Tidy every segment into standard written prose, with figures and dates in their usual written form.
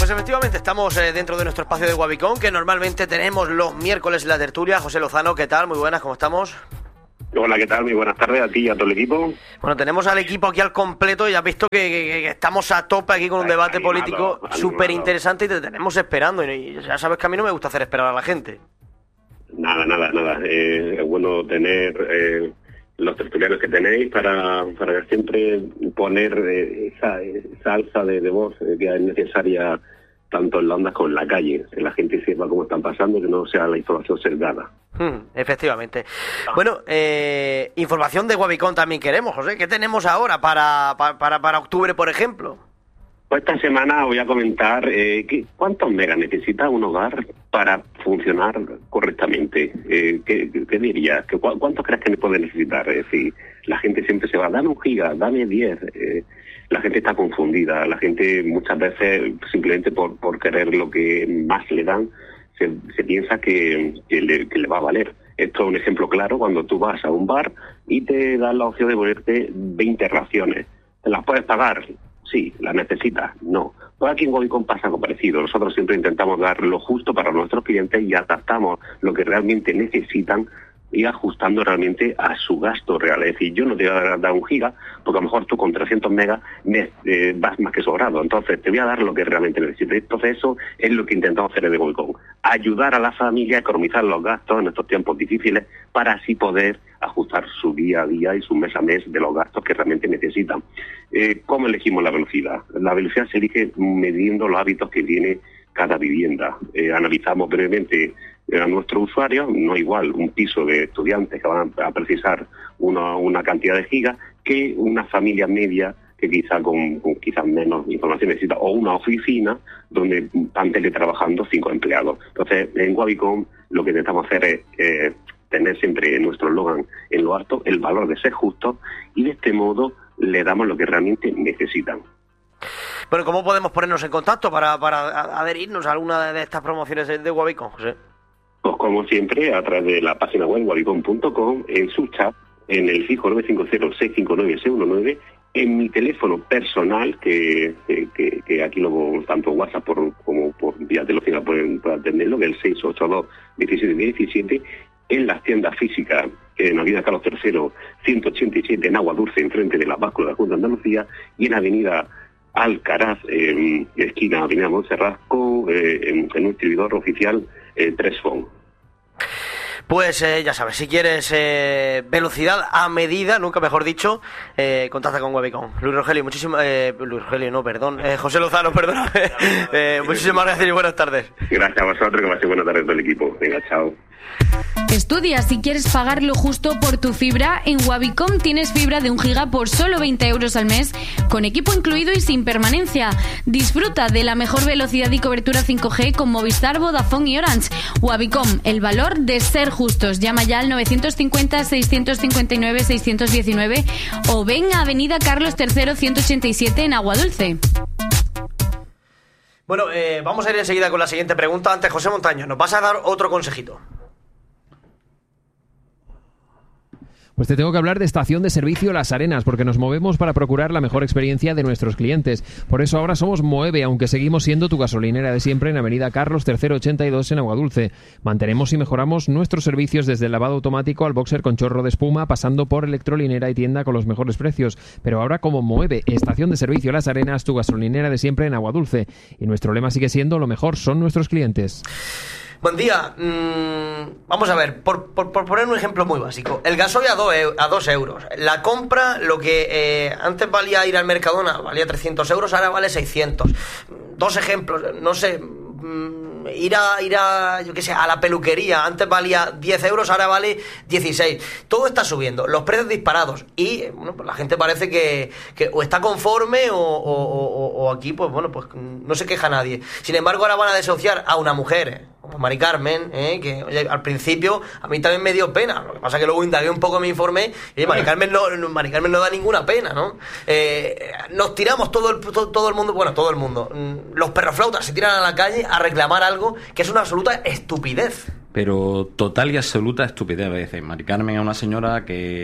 Pues efectivamente estamos dentro de nuestro espacio de Wabicón, que normalmente tenemos los miércoles en la tertulia. José Lozano, ¿qué tal? Muy buenas, ¿cómo estamos? Hola, ¿qué tal? Muy buenas tardes a ti y a todo el equipo. Bueno, tenemos al equipo aquí al completo y has visto que estamos a tope aquí con un debate político súper interesante y te tenemos esperando. Y ya sabes que a mí no me gusta hacer esperar a la gente. Nada. Es bueno tener los tertulianos que tenéis para siempre poner esa alza de voz que es necesaria tanto en las ondas como en la calle, que la gente sepa cómo están pasando, que no sea la información sesgada. Efectivamente. Bueno, información de Wabicón también queremos, José. ¿Qué tenemos ahora para octubre, por ejemplo? Pues esta semana voy a comentar cuántos megas necesita un hogar para funcionar correctamente. ¿Qué dirías? ¿Cuántos crees que puede necesitar? Es decir, la gente siempre se va, dame 1 giga, dame 10. La gente está confundida. La gente muchas veces, simplemente por querer lo que más le dan, se piensa que le va a valer. Esto es un ejemplo claro cuando tú vas a un bar y te dan la opción de ponerte 20 raciones. ¿Te las puedes pagar? Sí. ¿Las necesitas? No. Pues aquí en Wabicón pasa algo parecido. Nosotros siempre intentamos dar lo justo para nuestros clientes y adaptamos lo que realmente necesitan y ajustando realmente a su gasto real. Es decir, yo no te voy a dar 1 giga, porque a lo mejor tú con 300 megas vas más que sobrado. Entonces, te voy a dar lo que realmente necesitas. Entonces, eso es lo que intentamos hacer en Wabicón. Ayudar a la familia a economizar los gastos en estos tiempos difíciles para así poder ajustar su día a día y su mes a mes de los gastos que realmente necesitan. ¿Cómo elegimos la velocidad? La velocidad se elige midiendo los hábitos que tiene cada vivienda. Analizamos brevemente a nuestros usuarios, no igual un piso de estudiantes que van a precisar una cantidad de gigas que una familia media que quizá con quizás menos información necesita, o una oficina donde están teletrabajando 5 empleados. Entonces, en Wabicón lo que intentamos hacer es tener siempre nuestro eslogan en lo alto, el valor de ser justo, y de este modo le damos lo que realmente necesitan. Bueno, ¿cómo podemos ponernos en contacto para adherirnos a alguna de estas promociones de Wabicón, José? Pues como siempre, a través de la página web wabicón.com, en su chat, en el fijo 950-659-619, en mi teléfono personal, que aquí luego tanto WhatsApp como por vía telefónica pueden atenderlo, que es el 682-1717, en las tiendas físicas, en Avenida Carlos III, 187, en Agua Dulce, enfrente de la báscula de la Junta de Andalucía, y en Avenida Alcaraz, esquina Avenida Montserrat, en un distribuidor oficial, Tresfon. Pues ya sabes, si quieres velocidad a medida, nunca mejor dicho, contacta con Wabicón. José Lozano, perdón. Muchísimas gracias y buenas tardes. Gracias a vosotros, que paséis buenas tardes todo el equipo. Venga, chao. Estudia si quieres pagar lo justo por tu fibra. En Wabicom tienes fibra de 1 giga por solo 20 euros al mes, con equipo incluido y sin permanencia. Disfruta de la mejor velocidad y cobertura 5G con Movistar, Vodafone y Orange. Wabicom, el valor de ser justos. Llama ya al 950-659-619 o ven a Avenida Carlos III 187 en Aguadulce. Bueno, vamos a ir enseguida con la siguiente pregunta. Antes, José Montaño, nos vas a dar otro consejito. Pues te tengo que hablar de Estación de Servicio Las Arenas, porque nos movemos para procurar la mejor experiencia de nuestros clientes. Por eso ahora somos Moeve, aunque seguimos siendo tu gasolinera de siempre en Avenida Carlos III 82 en Aguadulce. Mantenemos y mejoramos nuestros servicios desde el lavado automático al boxer con chorro de espuma, pasando por electrolinera y tienda con los mejores precios. Pero ahora como Moeve, Estación de Servicio Las Arenas, tu gasolinera de siempre en Aguadulce. Y nuestro lema sigue siendo: lo mejor son nuestros clientes. Buen día. Vamos a ver, por poner un ejemplo muy básico. El gasoil a 2 euros. La compra, lo que antes valía ir al Mercadona, valía 300 euros, ahora vale 600. 2 ejemplos, no sé. Ir a yo qué sé, a la peluquería, antes valía 10 euros, ahora vale 16. Todo está subiendo, los precios disparados. Y bueno, pues la gente parece que o está conforme o aquí, pues bueno, pues no se queja nadie. Sin embargo, ahora van a desahuciar a una mujer, como Mari Carmen, que oye, al principio a mí también me dio pena. Lo que pasa es que luego indagué un poco, me informé, y Mari Carmen no da ninguna pena, ¿no? Nos tiramos todo el mundo, los perroflautas se tiran a la calle a reclamar algo que es una absoluta estupidez. Pero total y absoluta estupidez. Es decir, Mari Carmen es una señora que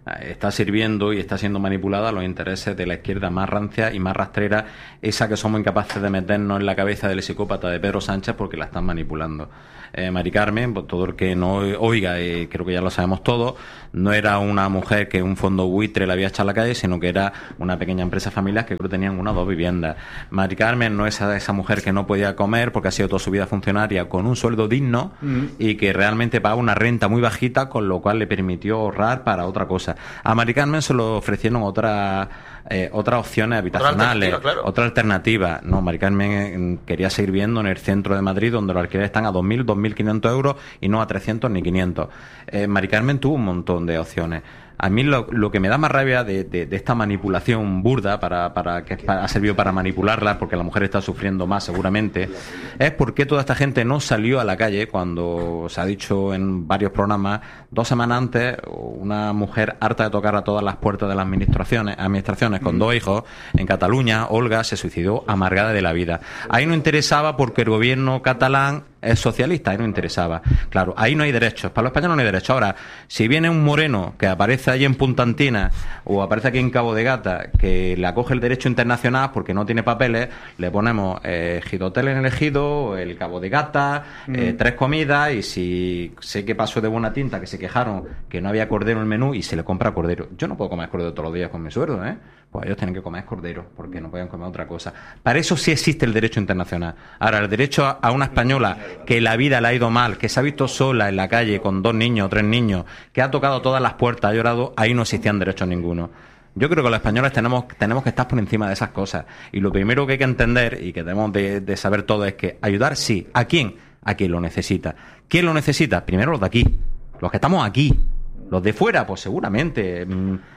está sirviendo y está siendo manipulada a los intereses de la izquierda más rancia y más rastrera, esa que somos incapaces de meternos en la cabeza del psicópata de Pedro Sánchez porque la están manipulando. Mari Carmen, pues, todo el que no oiga, creo que ya lo sabemos todos, no era una mujer que un fondo buitre la había echado a la calle, sino que era una pequeña empresa familiar que creo que tenían 1 o 2 viviendas. Mari Carmen no es esa mujer que no podía comer porque ha sido toda su vida funcionaria con un sueldo digno y que realmente pagaba una renta muy bajita, con lo cual le permitió ahorrar para otra cosa. A Mari Carmen se le ofrecieron otras opciones habitacionales, otra alternativa. No, Mari Carmen quería seguir viviendo en el centro de Madrid, donde los alquileres están a 2.000, 2.500 euros y no a 300 ni 500. Mari Carmen tuvo un montón de opciones. A mí lo que me da más rabia de esta manipulación burda que ha servido para manipularla, porque la mujer está sufriendo más seguramente, es por qué toda esta gente no salió a la calle cuando se ha dicho en varios programas, 2 semanas antes, una mujer harta de tocar a todas las puertas de las administraciones con 2 hijos en Cataluña, Olga, se suicidó amargada de la vida. Ahí no interesaba porque el gobierno catalán es socialista, ahí no interesaba. Claro, ahí no hay derechos. Para los españoles no hay derechos. Ahora, si viene un moreno que aparece allí en Punta Antina o aparece aquí en Cabo de Gata, que le acoge el derecho internacional porque no tiene papeles, le ponemos Gidotel en el Ejido, el Cabo de Gata, 3 comidas, y si sé que pasó de buena tinta, que se quejaron que no había cordero en el menú y se le compra cordero. Yo no puedo comer cordero todos los días con mi sueldo, pues ellos tienen que comer cordero porque no pueden comer otra cosa. Para eso sí existe el derecho internacional. Ahora, el derecho a una española que la vida le ha ido mal, que se ha visto sola en la calle con 2 niños o 3 niños, que ha tocado todas las puertas, ha llorado, ahí no existían derechos ninguno. Yo creo que los españoles tenemos que estar por encima de esas cosas. Y lo primero que hay que entender y que debemos de saber todo es que ayudar sí. ¿A quién? A quien lo necesita. ¿Quién lo necesita? Primero los de aquí, los que estamos aquí. Los de fuera, pues seguramente.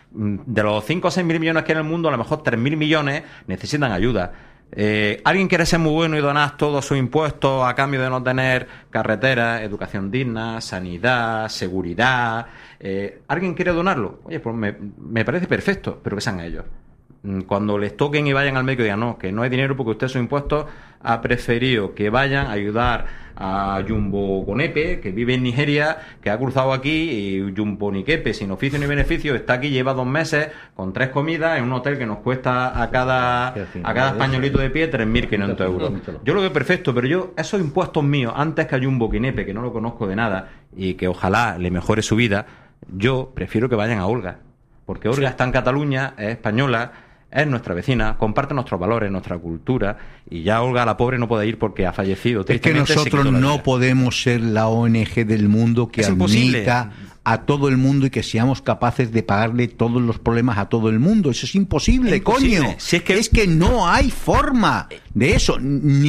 De los 5 o 6 mil millones que hay en el mundo, a lo mejor 3.000 millones necesitan ayuda. Alguien quiere ser muy bueno y donar todos sus impuestos a cambio de no tener carreteras, educación digna, sanidad, seguridad. ¿Alguien quiere donarlo? Oye, pues me parece perfecto, pero que sean ellos. Cuando les toquen y vayan al médico y digan no, que no hay dinero porque usted sus impuestos, ha preferido que vayan a ayudar a Jumbo Konepe, que vive en Nigeria, que ha cruzado aquí, y Jumbo Nikepe, sin oficio ni beneficio, está aquí, lleva 2 meses con 3 comidas en un hotel que nos cuesta a cada españolito de pie 3.500 euros. Yo lo veo perfecto, pero yo, esos impuestos míos, antes que a Jumbo Konepe, que no lo conozco de nada, y que ojalá le mejore su vida, yo prefiero que vayan a Olga, porque Olga está en Cataluña, es española, es nuestra vecina, comparte nuestros valores, nuestra cultura, y ya Olga, la pobre, no puede ir porque ha fallecido. Es que nosotros no podemos ser la ONG del mundo que admita a todo el mundo y que seamos capaces de pagarle todos los problemas a todo el mundo. Eso es imposible, coño. Si es que no hay forma de eso,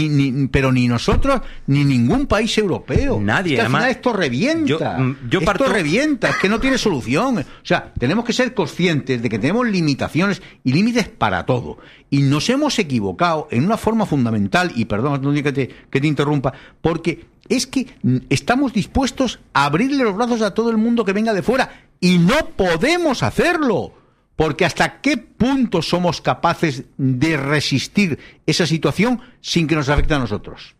pero ni nosotros ni ningún país europeo. Nadie. Es que al final esto revienta. Esto revienta, es que no tiene solución. O sea, tenemos que ser conscientes de que tenemos limitaciones y límites para todo. Y nos hemos equivocado en una forma fundamental, y perdón que te interrumpa, porque es que estamos dispuestos a abrirle los brazos a todo el mundo que venga de fuera, y no podemos hacerlo, porque hasta qué punto somos capaces de resistir esa situación sin que nos afecte a nosotros.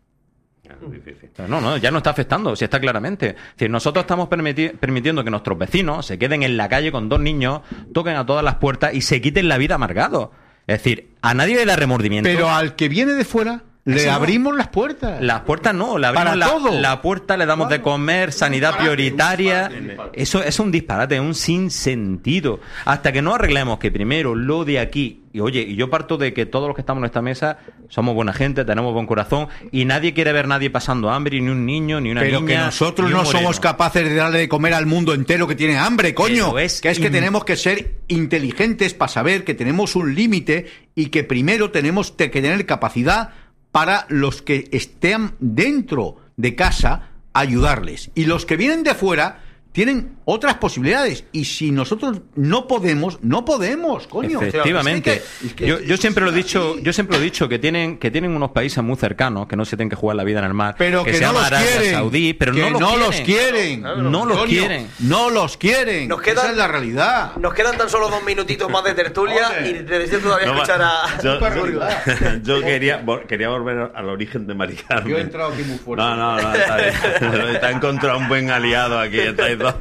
No, ya no está afectando, si está claramente. Es decir, nosotros estamos permitiendo que nuestros vecinos se queden en la calle con 2 niños, toquen a todas las puertas y se quiten la vida amargados. Es decir, a nadie le da remordimiento. Pero al que viene de fuera le abrimos las puertas. Las puertas no, le abrimos la puerta, le damos de comer, sanidad prioritaria. Eso es un disparate, un sinsentido. Hasta que no arreglemos que primero lo de aquí, y yo parto de que todos los que estamos en esta mesa somos buena gente, tenemos buen corazón, y nadie quiere ver a nadie pasando hambre, ni un niño, ni una niña. Pero que nosotros no somos capaces de darle de comer al mundo entero que tiene hambre, coño. Que tenemos que ser inteligentes para saber que tenemos un límite y que primero tenemos que tener capacidad para los que estén dentro de casa, ayudarles. Y los que vienen de fuera tienen otras posibilidades. Y si nosotros no podemos, coño. Efectivamente. Yo siempre lo he dicho, que tienen unos países muy cercanos que no se tienen que jugar la vida en el mar, pero que no los quieren, Saudí, pero no los quieren. No los quieren. Esa es la realidad. Nos quedan tan solo 2 minutitos más de tertulia y necesito todavía escuchar a... Yo quería volver al origen de Mari Carmen. Yo he entrado aquí muy fuerte. No, está bien. Te ha encontrado un buen aliado aquí.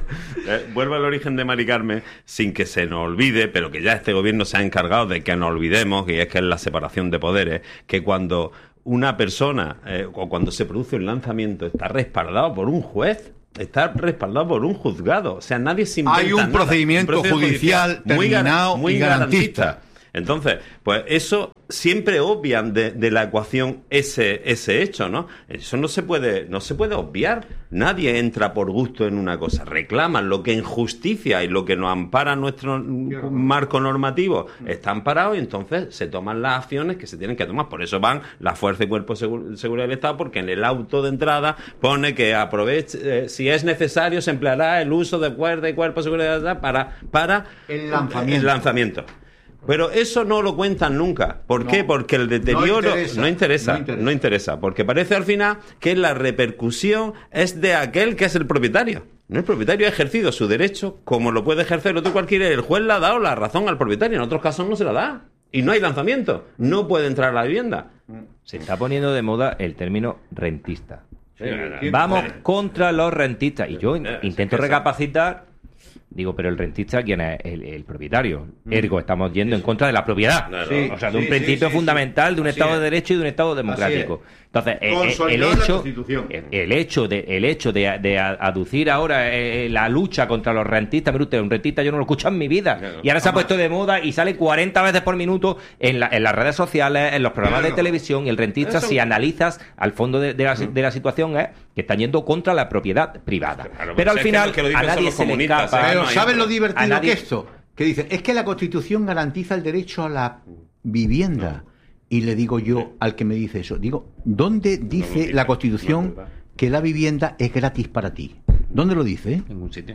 Vuelvo al origen de Mari Carmen, sin que se nos olvide, pero que ya este gobierno se ha encargado de que nos olvidemos, y es que es la separación de poderes, que cuando una persona, o cuando se produce un lanzamiento, está respaldado por un juez, está respaldado por un juzgado. O sea, nadie se inventa Hay un procedimiento judicial terminado y garantista. Entonces, pues eso siempre obvian de la ecuación ese hecho, ¿no? Eso no se puede obviar. Nadie entra por gusto en una cosa. Reclaman lo que en justicia y lo que nos ampara nuestro marco normativo está amparado, y entonces se toman las acciones que se tienen que tomar. Por eso van la Fuerza y Cuerpo de Seguridad del Estado, porque en el auto de entrada pone que aproveche, si es necesario, se empleará el uso de Fuerza y Cuerpo de Seguridad del Estado para el lanzamiento. Pero eso no lo cuentan nunca. ¿Por qué? Porque el deterioro no interesa. Porque parece al final que la repercusión es de aquel que es el propietario. No, el propietario ha ejercido su derecho como lo puede ejercer otro cualquiera. El juez le ha dado la razón al propietario. En otros casos no se la da. Y no hay lanzamiento. No puede entrar a la vivienda. Se está poniendo de moda el término rentista. Vamos contra los rentistas. Y yo intento recapacitar. Digo, pero el rentista, ¿quién es? El propietario. Ergo, estamos yendo en contra de la propiedad. O sea, de un principio fundamental de un Estado de Derecho y de un Estado democrático. Entonces, el hecho de aducir ahora la lucha contra los rentistas, mire usted, un rentista yo no lo escucho en mi vida. Y ahora se ha puesto de moda y sale 40 veces por minuto en las redes sociales, en los programas de televisión, y el rentista, si analizas al fondo de la situación, es que están yendo contra la propiedad privada. Pero al final, a nadie se le escapa. Pero ¿sabes lo divertido que esto? Que dicen, es que la Constitución garantiza el derecho a la vivienda. Y le digo yo al que me dice eso, digo, ¿dónde dice la Constitución que la vivienda es gratis para ti? ¿Dónde lo dice? En ningún sitio.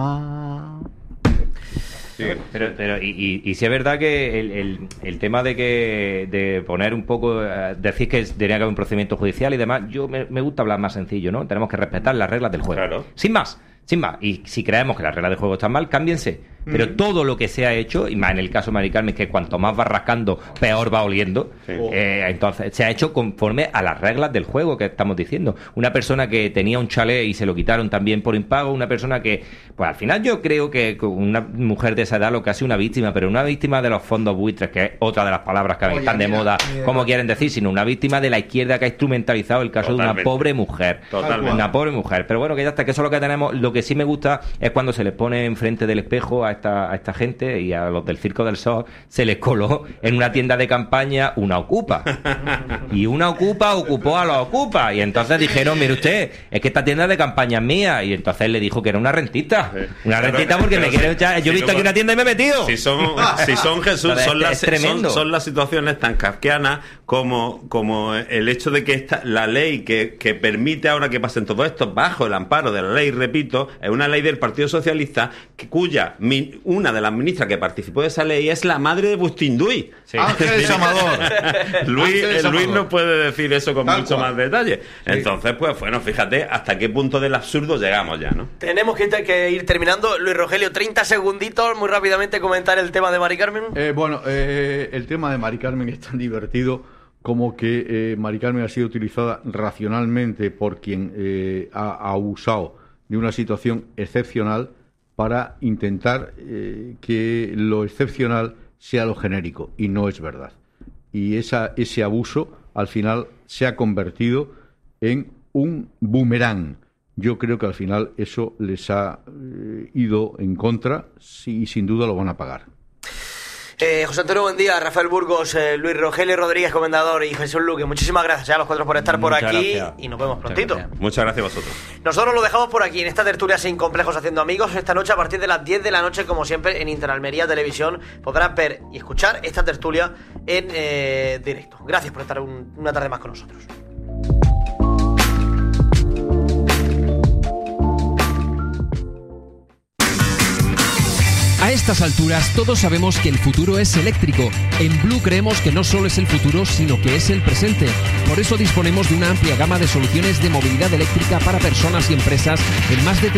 Sí. Pero y si es verdad que el tema de poner un poco, decir que debería haber un procedimiento judicial y demás, yo me gusta hablar más sencillo, ¿no? Tenemos que respetar las reglas del juego. Claro. Sin más. Y si creemos que las reglas del juego están mal, cámbiense. Pero todo lo que se ha hecho, y más en el caso de Mari Carmen, que cuanto más va rascando, peor va oliendo, entonces se ha hecho conforme a las reglas del juego que estamos diciendo. Una persona que tenía un chalet y se lo quitaron también por impago, una persona que, pues al final yo creo que una mujer de esa edad lo que ha sido una víctima, pero una víctima de los fondos buitres, que es otra de las palabras que están de moda, como quieren decir, sino una víctima de la izquierda que ha instrumentalizado el caso de una pobre mujer. Una pobre mujer. Pero bueno, que ya está, que eso es lo que tenemos. Lo que sí me gusta es cuando se les pone enfrente del espejo a esta gente, y a los del Circo del Sol se les coló en una tienda de campaña una ocupa, y una ocupa ocupó a los ocupas, y entonces dijeron, mire usted, es que esta tienda de campaña es mía, y entonces le dijo que era una rentista porque me quiere echar, yo he visto aquí una tienda y me he metido. Si son Jesús, son las situaciones tan kafkianas como el hecho de que la ley que permite ahora que pasen todo esto bajo el amparo de la ley, repito, es una ley del Partido Socialista cuya una de las ministras que participó de esa ley es la madre de Bustinduy. Ángeles Amador. Luis no puede decir eso con mucho más detalle. Entonces, pues bueno, fíjate hasta qué punto del absurdo llegamos ya, ¿no? Tenemos que ir terminando. Luis Rogelio, 30 segunditos, muy rápidamente comentar el tema de Mari Carmen. El tema de Mari Carmen es tan divertido como que Mari Carmen ha sido utilizada racionalmente por quien ha abusado de una situación excepcional para intentar que lo excepcional sea lo genérico, y no es verdad. Y ese abuso al final se ha convertido en un boomerang. Yo creo que al final eso les ha ido en contra, y sin duda lo van a pagar. José Antonio, buen día. Rafael Burgos, Luis Rogelio Rodríguez, comendador, y Jesús Luque. Muchísimas gracias a los cuatro por estar por aquí. Gracias. Y nos vemos prontito. Muchas gracias a vosotros. Nosotros lo dejamos por aquí en esta tertulia sin complejos haciendo amigos. Esta noche a partir de las 10 de la noche, como siempre, en Interalmería Televisión podrás ver y escuchar esta tertulia en directo. Gracias por estar una tarde más con nosotros. A estas alturas todos sabemos que el futuro es eléctrico. En Blue creemos que no solo es el futuro, sino que es el presente. Por eso disponemos de una amplia gama de soluciones de movilidad eléctrica para personas y empresas en más de